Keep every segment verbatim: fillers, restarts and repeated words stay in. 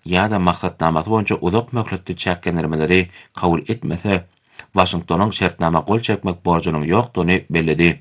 ýa-da maksatnamaty boýunça uzak möhletli çäkgenlermeleri kabul etmese, Washingtonyň şertnama gol çekmek borjunyň ýokdugyny bellidi.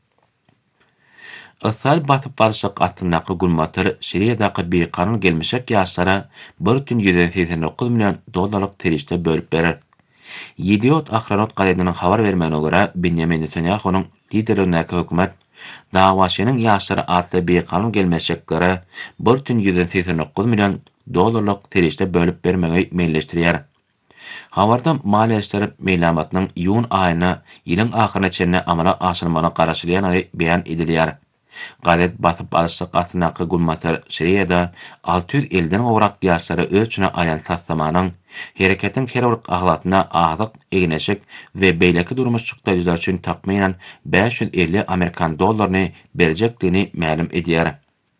Israil batyp barşak atyndaky gulmatyr Siriýadaky beýkanly gelmişek ýaşlara bir tün ýüz seksen dokuz million dollarlyk terişde bölüp berer. Yediot Ahranot gaýdynyň habar bermegine görä, Benjamin Netanyahu'nyň liderligindäki hökümet dawaçynyň ýaşlara atly beýkanly gelmişeklere bir tün ýüz seksen dokuz million dollarlyk terişde bölüp bermegi meýilleşdirýär. Habarda maliýe işleri meýlamatynyň ýuwun aýyna ýylyň ahyryna çenine amala aşyrmagyna garaşylýany beýan edilýär. Gadet batyp alşyk atyndaky gulmatyr Siriýada altı yüz elden gowrak ýaşlara ölçüne aýan taslamanyň hereketiň terrorlyk aglatyna azyk egineşik we beýleki durmuşçykda ýüzler üçin takmynan beş yüz elli Amerikan dollaryny berjekdigini ma'lum edýär.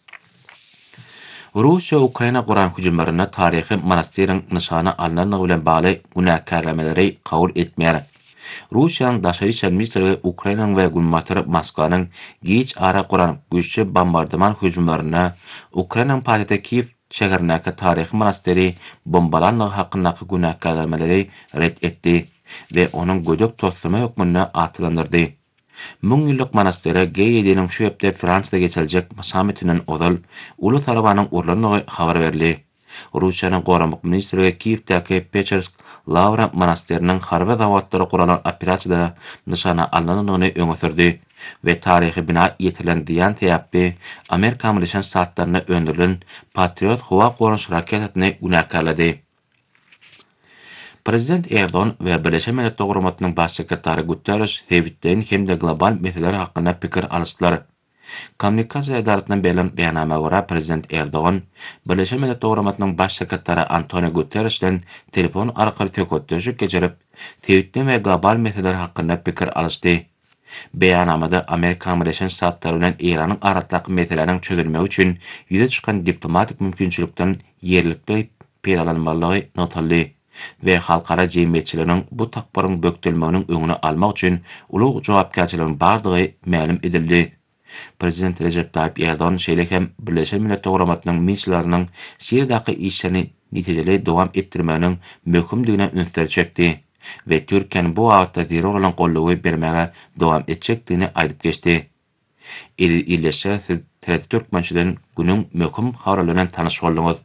Russiýa Ukraina Guran hüjümlerine taryhy monastirň nyşana alnanyny bilen baly günäkärlemeleri kabul etmeýär. Russiýanyň daşary işler ministri Ukrainanyň we gulmatyr Moskwanyň geç ara Guran güýçli bombardyman hüjümlerine Ukrainanyň paýtagy Kiýew şäherindäki taryhy monastiri bombalanmagy hakyndaky günäkärlemeleri red etdi we onuň gödök toslama hökmüne atlandyrdy. Müň ýyllyk monastiri G Y D'niň şu ýepde Fransiýada geçiljek samitinden odal uly tarabanyň urlanyny habar berdi. Russiýanyň goramak ministri Kiýewdäki Pechersk Lavra monastiriniň harby zawatlary guralan operasiýada nyşana alnanyny öňe sürdi we taryhy bina ýetilen diýen täýäpli Amerika Birleşen Ştatlaryna öndürilen Patriot howa goruş raketatyny günäkärledi. Prezident Erdoğan ve Birleşen Milletler Guramatynyň baş sekretary Guterres Tewitden hemde global meseleler hakkında pikir alışdylar. Kommunikasiýa edaratyndan berilen beýanama görä Prezident Erdoğan Birleşen Milletler Guramatynyň baş sekretary Antonio Guterres bilen telefon arkaly söhbetleşip geçirip Tewitden we global meseleler hakkında pikir alışdy. Beýanamada Amerika Birleşen Ştatlary bilen Iranyň aralyk meseleleriň çözülmegi üçin ýüze çykan diplomatik mümkinçilikden ýerlikli peýdalanmalygy notaldy we halkara jemgyýetçileriň bu takbaryň bökdelmeginiň öňüne almak üçin ulug jogapkärçiligiň bardygy ma'lum edildi. Prezident Recep Tayyip Erdoğan şeýle hem Birleşen Milletler Guramatynyň misýalarynyň Siriýadaky işlerini nitijeli dowam etdirmeginiň möhümdigine ünsler çekdi we Türkiýanyň bu wagtda terror bilen gollugy bermege dowam etjekdigini aýdyp geçdi. İlleşe Türkmençeden günüň möhüm habarlarynyň tanyş bolduňuz.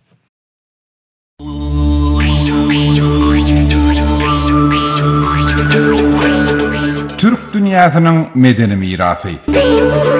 Türk dünýäsynyň medeni mirasy.